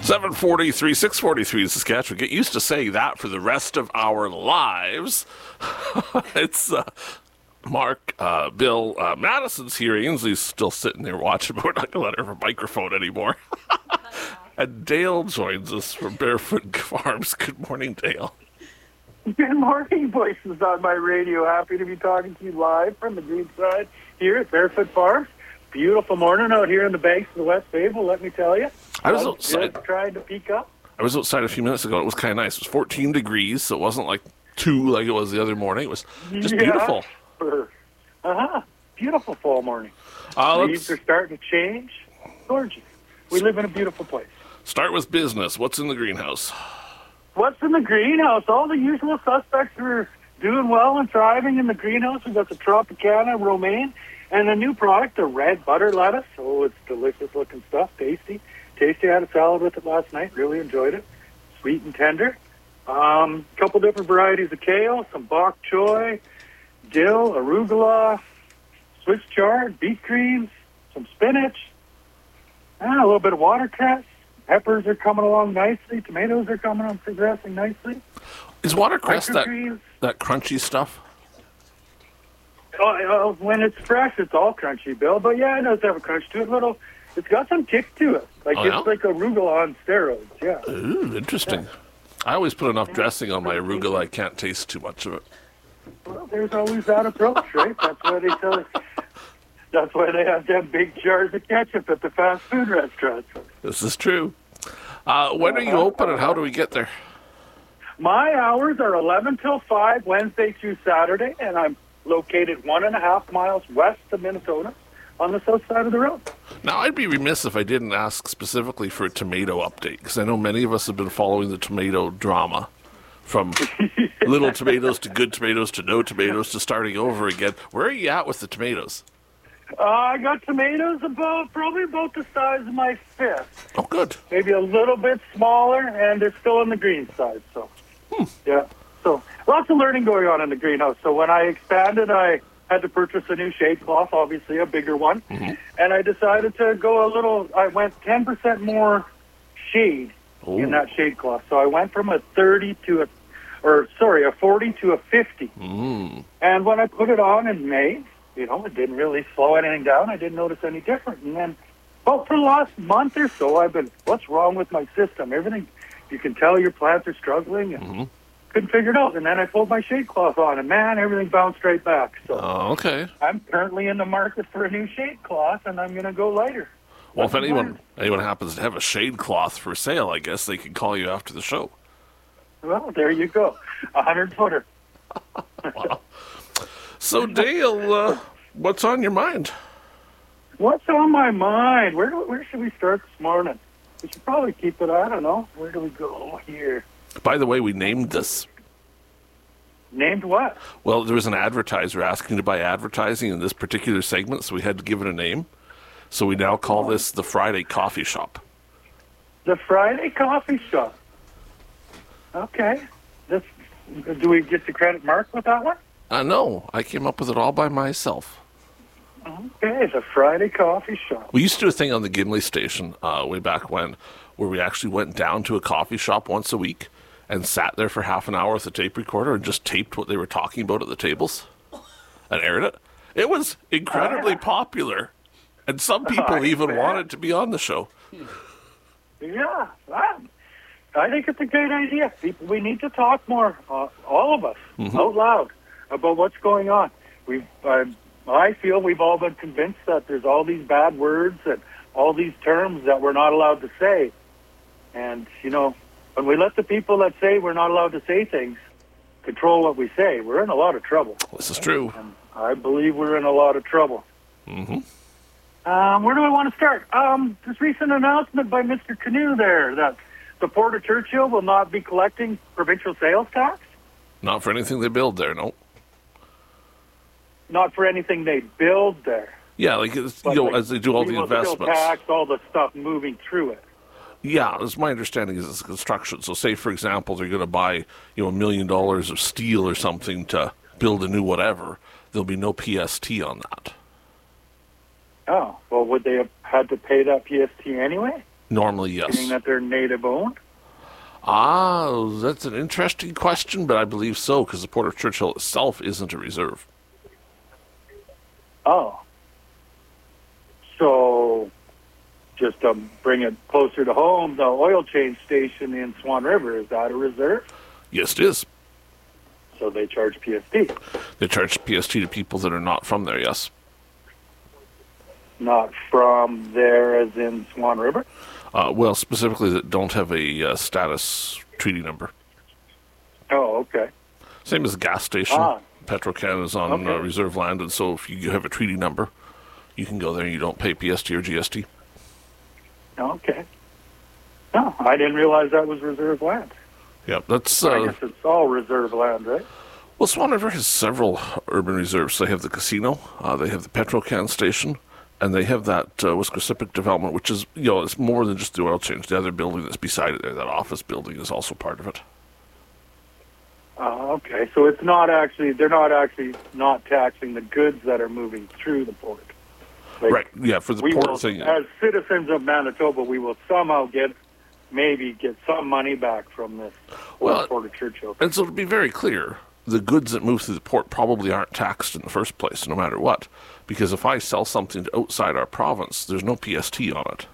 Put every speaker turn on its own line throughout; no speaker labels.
7:43, 6:43 in Saskatchewan. Get used to saying that for the rest of our lives. It's Mark, Bill, Madison's here. Ainsley's still sitting there watching, but we're not going to let her have a microphone anymore. And Dale joins us from Barefoot Farms. Good morning, Dale.
Good morning, voices on my radio. Happy to be talking to you live from the green side here at Barefoot Farms. Beautiful morning out here in the banks of the West Fable, let me tell you.
I was outside.
Trying to peek up.
I was outside a few minutes ago. It was kind of nice. It was 14 degrees, so it wasn't like 2 like it was the other morning. It was just beautiful.
Beautiful fall morning. Leaves are starting to change. Gorgeous. We live in a beautiful place.
Start with business. What's in the greenhouse?
What's in the greenhouse? All the usual suspects are doing well and thriving in the greenhouse. We've got the Tropicana romaine and a new product, the red butter lettuce. Oh, it's delicious looking stuff. Tasty. I had a salad with it last night. Really enjoyed it. Sweet and tender. Couple different varieties of kale, some bok choy, dill, arugula, Swiss chard, beet greens, some spinach, a little bit of watercress. Peppers are coming along nicely. Tomatoes are coming on, progressing nicely.
Is watercress that crunchy stuff?
Oh, when it's fresh, it's all crunchy, Bill. But yeah, it does have a crunch to it. It's got some kick to it. It's like arugula on steroids, yeah.
Ooh, interesting. Yeah. I always put enough dressing on my arugula, I can't taste too much of it.
Well, there's always that approach, right? That's why they tell us. That's why they have them big jars of ketchup at the fast food restaurants.
This is true. When are you open and how do we get there?
My hours are 11 till 5, Wednesday through Saturday, and I'm located 1.5 miles west of Minnesota on the south side of the road.
Now, I'd be remiss if I didn't ask specifically for a tomato update, because I know many of us have been following the tomato drama, from little tomatoes to good tomatoes to no tomatoes to starting over again. Where are you at with the tomatoes?
I got tomatoes probably about the size of my fist.
Oh, good.
Maybe a little bit smaller, and they're still on the green side. So, yeah. So, lots of learning going on in the greenhouse. So, when I expanded, I had to purchase a new shade cloth, obviously a bigger one. Mm-hmm. And I decided to go I went 10% more shade in that shade cloth. So, I went from a 40 to a 50.
Mm.
And when I put it on in May, it didn't really slow anything down. I didn't notice any different. And then, for the last month or so, what's wrong with my system? Everything, you can tell your plants are struggling and couldn't figure it out. And then I pulled my shade cloth on, and man, everything bounced right back. So
okay.
I'm currently in the market for a new shade cloth, and I'm going to go lighter.
Well, if anyone happens to have a shade cloth for sale, I guess they can call you after the show.
Well, there you go. 100-footer.
Wow. So, Dale, what's on your mind?
What's on my mind? Where should we start this morning? We should probably keep it, I don't know. Where do we go here?
By the way, we named this.
Named what?
Well, there was an advertiser asking to buy advertising in this particular segment, so we had to give it a name. So we now call this the Friday Coffee Shop.
The Friday Coffee Shop. Okay. Do we get to credit Mark with that one?
No, I came up with it all by myself.
Okay, the Friday Coffee Shop.
We used to do a thing on the Gimli station way back when, where we actually went down to a coffee shop once a week and sat there for half an hour with a tape recorder and just taped what they were talking about at the tables and aired it. It was incredibly popular, and some people even wanted to be on the show.
Yeah, I think it's a great idea. We need to talk more, all of us, out loud, about what's going on. I feel we've all been convinced that there's all these bad words and all these terms that we're not allowed to say. And, when we let the people that say we're not allowed to say things control what we say, we're in a lot of trouble.
This is true.
And I believe we're in a lot of trouble.
Mm-hmm.
Where do I want to start? This recent announcement by Mr. Canoe there that the Port of Churchill will not be collecting provincial sales tax?
Not for anything they build there, no.
Not for anything they build there.
Yeah, as they do all the investments.
Still tax all the stuff moving through it.
Yeah, as my understanding is it's construction. So say, for example, they're going to buy, $1 million of steel or something to build a new whatever. There'll be no PST on that.
Oh, well, would they have had to pay that PST anyway?
Normally,
Being
yes.
that they're native owned?
That's an interesting question, but I believe so, because the Port of Churchill itself isn't a reserve.
Oh. So, just to bring it closer to home, the oil change station in Swan River, is that a reserve?
Yes, it is.
So they charge PST.
They charge PST to people that are not from there, yes.
Not from there as in Swan River?
Well, specifically that don't have a status treaty number.
Oh, okay.
Same as a gas station.
Ah.
Petro-Can is on
Okay.
reserve land, and so if you have a treaty number, you can go there and you don't pay PST or GST.
Okay. No, I didn't realize that was reserve land.
Yeah, that's...
I guess it's all reserve land, right?
Well, Swan River has several urban reserves. They have the casino, they have the Petro-Can station, and they have that Wiscasippic development, which is, it's more than just the oil change. The other building that's beside it there, that office building, is also part of it.
Okay, so it's not actually, they're not actually not taxing the goods that are moving through the port. Like,
Right, yeah, for the
we
port
will,
thing.
as citizens of Manitoba, we will somehow maybe get some money back from this Port of Churchill.
And so to be very clear, the goods that move through the port probably aren't taxed in the first place, no matter what. Because if I sell something to outside our province, there's no PST on it.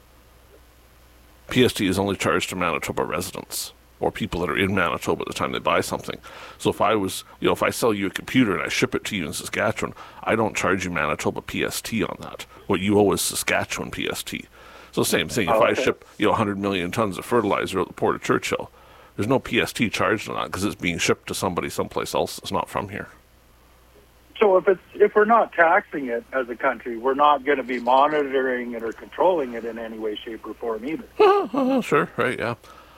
PST is only charged to Manitoba residents or people that are in Manitoba at the time they buy something. So if I was, if I sell you a computer and I ship it to you in Saskatchewan, I don't charge you Manitoba PST on that. What you owe is Saskatchewan PST. So same thing. If I ship 100 million tons of fertilizer at the Port of Churchill, there's no PST charged on that because it's being shipped to somebody someplace else that's not from here.
So if we're not taxing it as a country, we're not going to be monitoring it or controlling it in any way, shape, or form either.
Sure, right, yeah.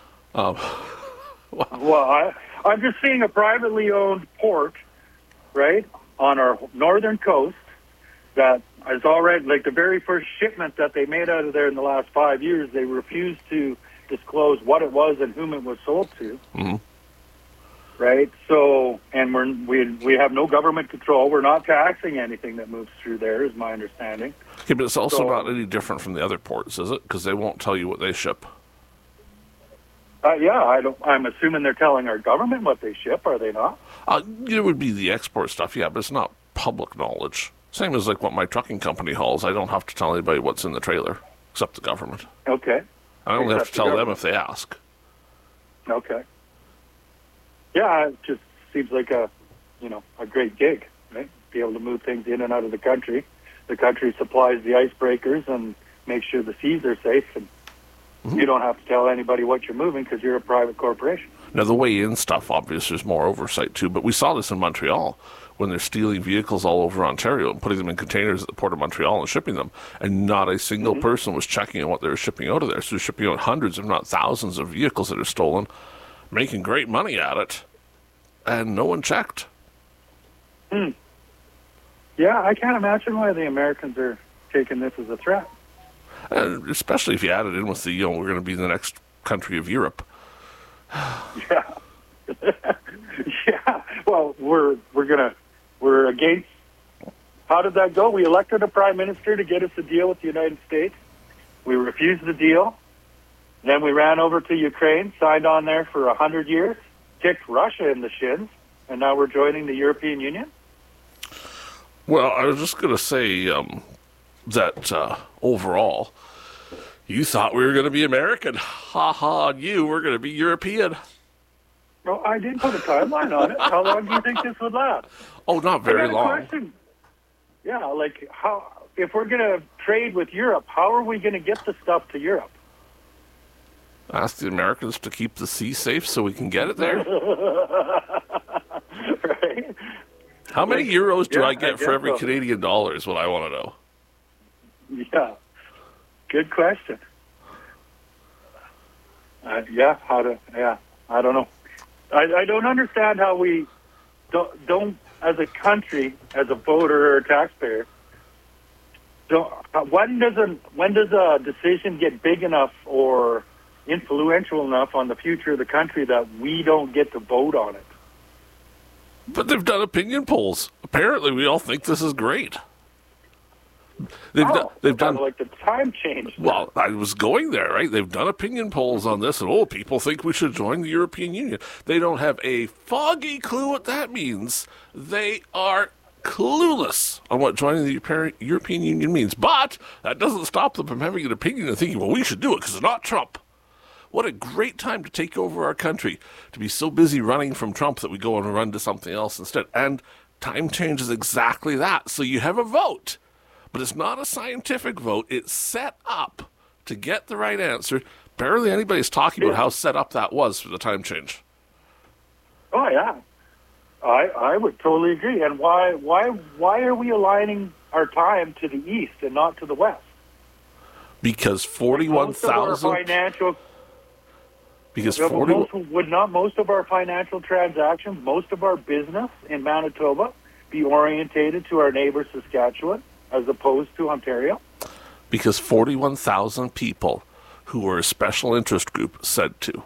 Well, I'm just seeing a privately owned port, right, on our northern coast that is already, like the very first shipment that they made out of there in the last 5 years, they refused to disclose what it was and whom it was sold to.
Mm-hmm.
Right? So, and we have no government control. We're not taxing anything that moves through there, is my understanding.
Okay, but it's also not any different from the other ports, is it? Because they won't tell you what they ship.
Yeah, I'm assuming they're telling our government what they ship, are they not?
It would be the export stuff, yeah, but it's not public knowledge. Same as like what my trucking company hauls. I don't have to tell anybody what's in the trailer, except the government.
Okay.
I only have to tell them if they ask.
Okay. Yeah, it just seems like a great gig, right? Be able to move things in and out of the country. The country supplies the icebreakers and makes sure the seas are safe, and you don't have to tell anybody what you're moving because you're a private corporation.
Now, the way in stuff, obviously, there's more oversight, too. But we saw this in Montreal when they're stealing vehicles all over Ontario and putting them in containers at the Port of Montreal and shipping them. And not a single person was checking on what they were shipping out of there. So they're shipping out hundreds, if not thousands, of vehicles that are stolen, making great money at it, and no one checked.
Yeah, I can't imagine why the Americans are taking this as a threat.
And especially if you add it in with the, we're going to be the next country of Europe.
Yeah. Yeah. Well, we're against. How did that go? We elected a prime minister to get us a deal with the United States. We refused the deal. Then we ran over to Ukraine, signed on there for 100 years, kicked Russia in the shins, and now we're joining the European Union?
Well, I was just going to say that overall, you thought we were going to be American. Ha ha, you were going to be European.
Well, I didn't put a timeline on it. How long do you think this would last?
Oh, not very
I got a
long.
question. Yeah, like if we're going to trade with Europe, how are we going to get the stuff to Europe?
Ask the Americans to keep the sea safe so we can get it there.
Right?
How many euros do I get
I
for
guess
every
so.
Canadian dollar is what I want to know.
Yeah. Good question. I don't know. I don't understand how we don't as a country, as a voter or a taxpayer, when does a decision get big enough or influential enough on the future of the country that we don't get to vote on it?
But they've done opinion polls. Apparently, we all think this is great. They've done
like the time change.
Well, I was going there, right? They've done opinion polls on this, and people think we should join the European Union. They don't have a foggy clue what that means. They are clueless on what joining the European Union means. But that doesn't stop them from having an opinion and thinking, well, we should do it because it's not Trump. What a great time to take over our country, to be so busy running from Trump that we go and run to something else instead. And time change is exactly that. So you have a vote. But it's not a scientific vote. It's set up to get the right answer. Barely anybody's talking about how set up that was for the time change.
Oh, yeah. I would totally agree. And why are we aligning our time to the east and not to the west?
Because 41,000... Because
would not most of our financial transactions, most of our business in Manitoba be orientated to our neighbor Saskatchewan, as opposed to Ontario?
Because 41,000 people who were a special interest group said to.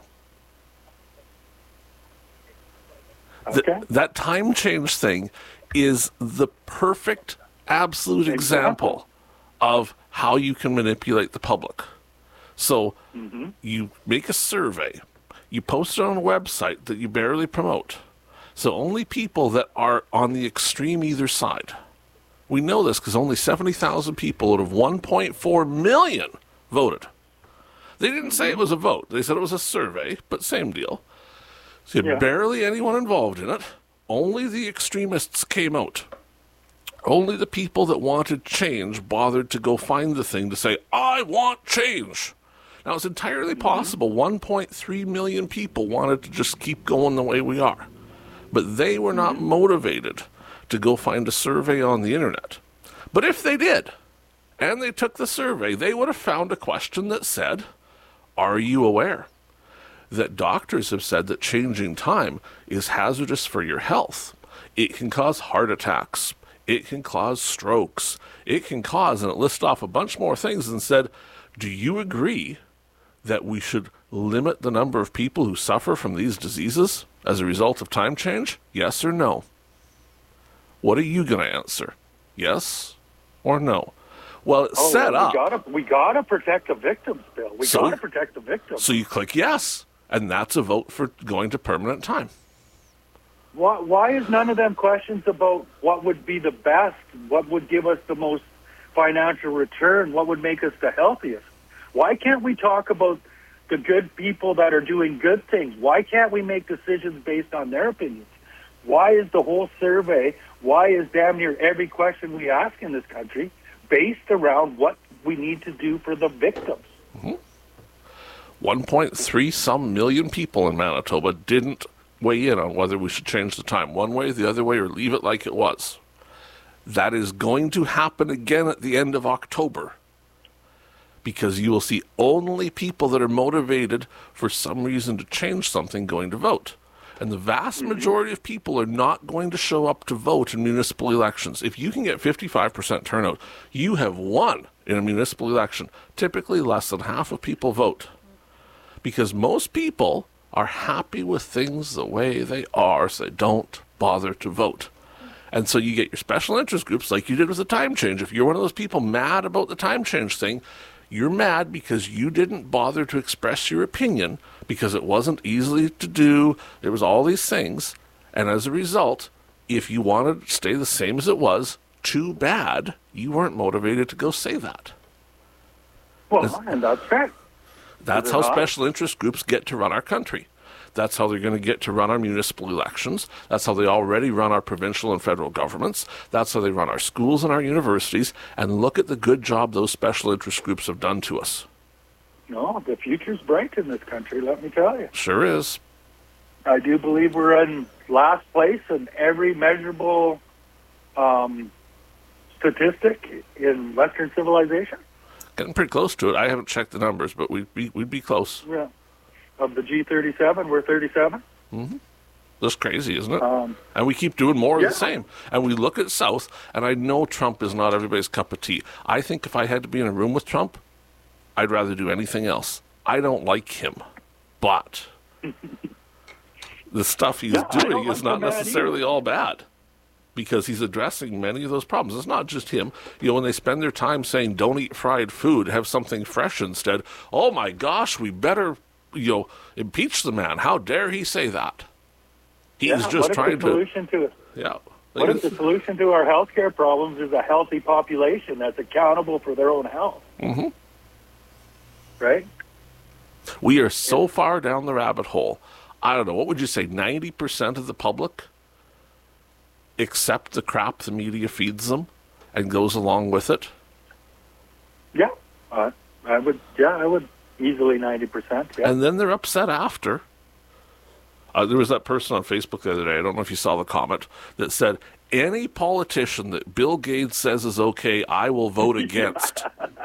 Okay.
That time change thing is the perfect, absolute example of how you can manipulate the public. So you make a survey, you post it on a website that you barely promote. So only people that are on the extreme either side. We know this because only 70,000 people out of 1.4 million voted. They didn't say it was a vote. They said it was a survey, but same deal. So you had barely anyone involved in it. Only the extremists came out. Only the people that wanted change bothered to go find the thing to say, I want change. Now, it's entirely possible 1.3 million people wanted to just keep going the way we are. But they were not motivated to go find a survey on the internet. But if they did, and they took the survey, they would have found a question that said, are you aware that doctors have said that changing time is hazardous for your health? It can cause heart attacks. It can cause strokes. It can cause, and it lists off a bunch more things and said, do you agree that we should limit the number of people who suffer from these diseases as a result of time change? Yes or no? What are you going to answer? Yes or no? Well, it's set up.
We gotta protect the victims, Bill. We gotta protect the victims.
So you click yes, and that's a vote for going to permanent time.
Why is none of them questions about what would be the best, what would give us the most financial return, what would make us the healthiest? Why can't we talk about the good people that are doing good things? Why can't we make decisions based on their opinions? Why is the whole survey, why is damn near every question we ask in this country based around what we need to do for the victims?
1.3 some million people in Manitoba didn't weigh in on whether we should change the time one way, the other way, or leave it like it was. That is going to happen again at the end of October, because you will see only people that are motivated for some reason to change something going to vote. And the vast majority of people are not going to show up to vote in municipal elections. If you can get 55% turnout, you have won in a municipal election. Typically, less than half of people vote, because most people are happy with things the way they are, so they don't bother to vote. And so you get your special interest groups like you did with the time change. If you're one of those people mad about the time change thing, you're mad because you didn't bother to express your opinion, because it wasn't easy to do. There was all these things. And as a result, if you wanted to stay the same as it was, too bad you weren't motivated to go say that.
Well, and that's fair.
That's how special interest groups get to run our country. That's how they're going to get to run our municipal elections. That's how they already run our provincial and federal governments. That's how they run our schools and our universities. And look at the good job those special interest groups have done to us.
No, the future's bright in this country, let me tell you.
Sure is.
I do believe we're in last place in every measurable statistic in Western civilization.
Getting pretty close to it. I haven't checked the numbers, but we'd be close.
Yeah. Of the G37, we're 37.
Mm-hmm. That's crazy, isn't it? And we keep doing more of the same. And we look at South, and I know Trump is not everybody's cup of tea. I think if I had to be in a room with Trump, I'd rather do anything else. I don't like him, but the stuff he's doing is not necessarily all bad. because he's addressing many of those problems. It's not just him. When they spend their time saying, don't eat fried food, have something fresh instead, oh my gosh, we better, impeach the man. How dare he say that? He's just trying to... Yeah.
What if the solution to our healthcare problems is a healthy population that's accountable for their own health?
Mm-hmm.
Right?
We are so far down the rabbit hole. I don't know, what would you say, 90% of the public accept the crap the media feeds them and goes along with it?
Yeah, I would easily 90%. Yeah.
And then they're upset after. There was that person on Facebook the other day, I don't know if you saw the comment, that said, any politician that Bill Gates says is okay, I will vote against.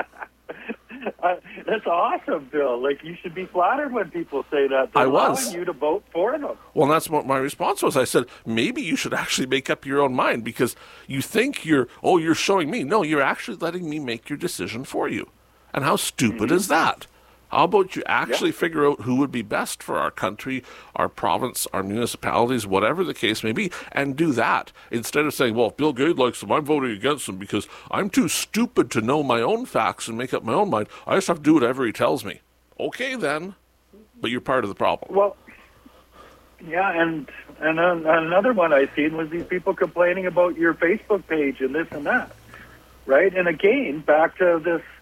That's awesome, Bill. Like, you should be flattered when people say that. They're allowing you to vote for them.
Well, that's what my response was. I said, maybe you should actually make up your own mind, because you think you're showing me. No, you're actually letting me make your decision for you. And how stupid is that? How about you actually figure out who would be best for our country, our province, our municipalities, whatever the case may be, and do that. Instead of saying, well, if Bill Gates likes him, I'm voting against him because I'm too stupid to know my own facts and make up my own mind. I just have to do whatever he tells me. Okay, then. But you're part of the problem.
Well, yeah, and another one I seen was these people complaining about your Facebook page and this and that, right? And again, back to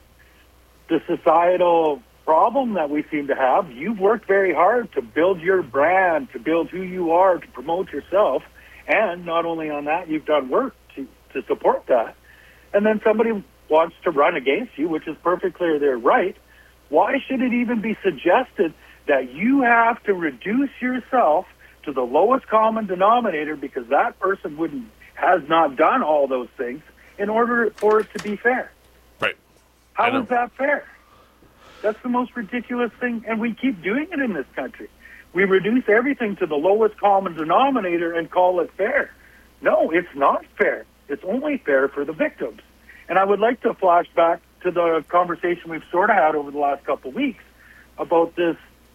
the societal problem that we seem to have. You've worked very hard to build your brand, to build who you are, to promote yourself, and not only on that, you've done work to support that. And then somebody wants to run against you, which is perfectly their right. Why should it even be suggested that you have to reduce yourself to the lowest common denominator because that person has not done all those things in order for it to be fair?
Right.
How is that fair? That's the most ridiculous thing, and we keep doing it in this country. We reduce everything to the lowest common denominator and call it fair. No, it's not fair. It's only fair for the victims. And I would like to flash back to the conversation we've sort of had over the last couple of weeks about this,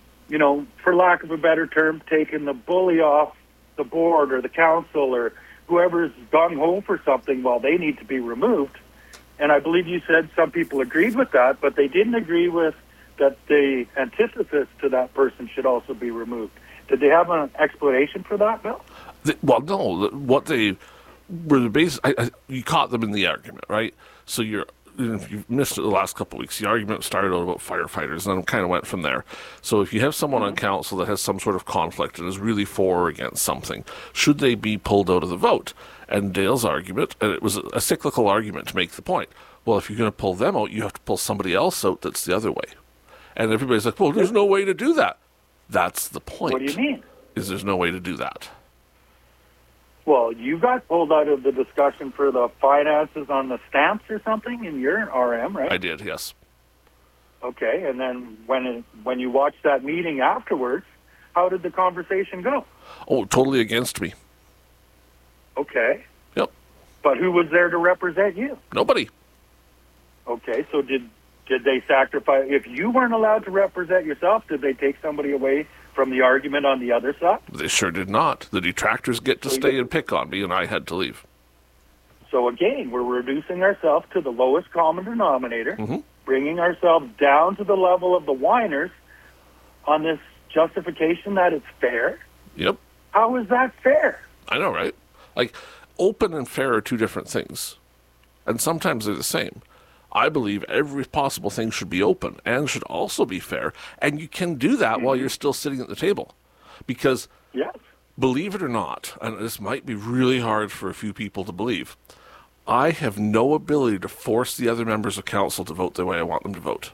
for lack of a better term, taking the bully off the board or the council or whoever's gung-ho for something while they need to be removed. And I believe you said some people agreed with that, but they didn't agree with that the antithesis to that person should also be removed. Did they have an explanation for that, Bill?
Well, no. What they were you caught them in the argument, right? So if you've missed it the last couple of weeks, the argument started out about firefighters, and then kind of went from there. So if you have someone on council that has some sort of conflict and is really for or against something, should they be pulled out of the vote? And Dale's argument, and it was a cyclical argument to make the point, well, if you're going to pull them out, you have to pull somebody else out that's the other way. And everybody's like, well, there's no way to do that. That's the point.
What do you mean?
There's no way to do that.
Well, you got pulled out of the discussion for the finances on the stamps or something in your RM, right?
I did, yes.
Okay, and then when you watched that meeting afterwards, how did the conversation go?
Oh, totally against me.
Okay.
Yep.
But who was there to represent you?
Nobody.
Okay, so did they sacrifice? If you weren't allowed to represent yourself, did they take somebody away from the argument on the other side?
They sure did not. The detractors get to stay and pick on me, and I had to leave.
So again, we're reducing ourselves to the lowest common denominator, bringing ourselves down to the level of the whiners on this justification that it's fair.
Yep.
How is that fair?
I know, right? Like, open and fair are two different things. And sometimes they're the same. I believe every possible thing should be open and should also be fair. And you can do that while you're still sitting at the table. Because, believe it or not, and this might be really hard for a few people to believe, I have no ability to force the other members of council to vote the way I want them to vote.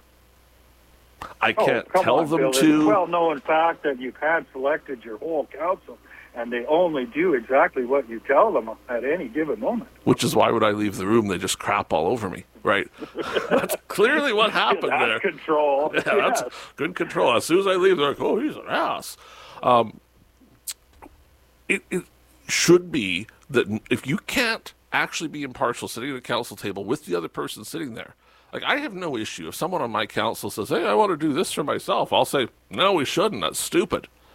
I can't tell them
Bill.
to.
It's a well-known fact that you've had selected your whole council, and they only do exactly what you tell them at any given moment.
Which is why would I leave the room? They just crap all over me, right? That's clearly what happened there.
Control.
Yeah, that's good control. As soon as I leave, they're like, oh, he's an ass. It should be that if you can't actually be impartial sitting at a council table with the other person sitting there, like, I have no issue. If someone on my council says, hey, I want to do this for myself, I'll say, no, we shouldn't. That's stupid.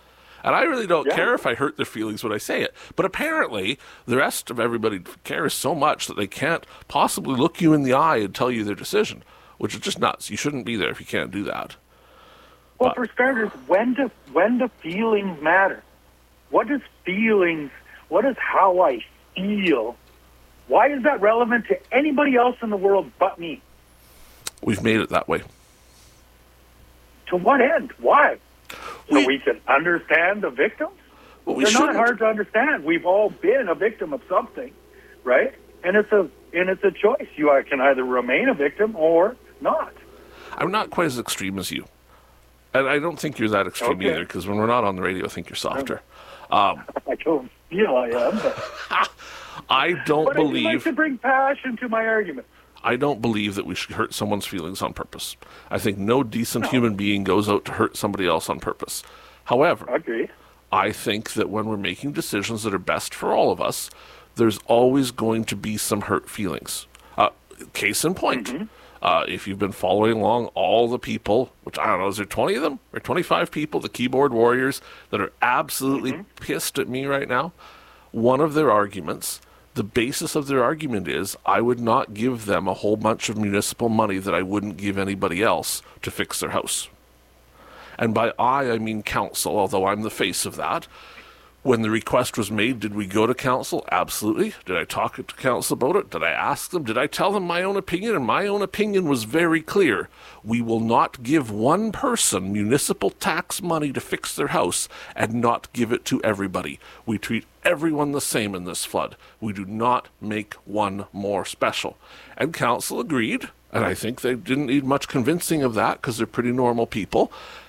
And I really don't
Yeah.
care if I hurt their feelings when I say it. But apparently, the rest of everybody cares so much that they can't possibly look you in the eye and tell you their decision, which is just nuts. You shouldn't be there if you can't do that.
Well, for starters, when do feelings matter? What is feelings? What is how I feel? Why is that relevant to anybody else in the world but me?
We've made it that way.
To what end? Why? So
We-
we can understand the victims?
Well, we
They're not
shouldn't.
hard to understand. We've all been a victim of something, right? And it's a choice. You can either remain a victim or not.
I'm not quite as extreme as you. And I don't think you're that extreme
Okay.
either, because when we're not on the radio, I think you're softer.
I don't feel I am, but,
I don't
but I do like
believe
to bring passion to my argument.
I don't believe that we should hurt someone's feelings on purpose. I think no decent human being goes out to hurt somebody else on purpose. However,
I agree.
I think that when we're making decisions that are best for all of us, there's always going to be some hurt feelings. Case in point, if you've been following along, all the people, which I don't know, is there 20 of them or 25 people, the keyboard warriors, that are absolutely pissed at me right now? One of their arguments, the basis of their argument is, I would not give them a whole bunch of municipal money that I wouldn't give anybody else to fix their house. And by I mean council, although I'm the face of that. When the request was made, did we go to council? Absolutely. Did I talk to council about it? Did I ask them? Did I tell them my own opinion? And my own opinion was very clear. We will not give one person municipal tax money to fix their house and not give it to everybody. We treat everyone the same in this flood. We do not make one more special. And council agreed, and I think they didn't need much convincing of that because they're pretty normal people.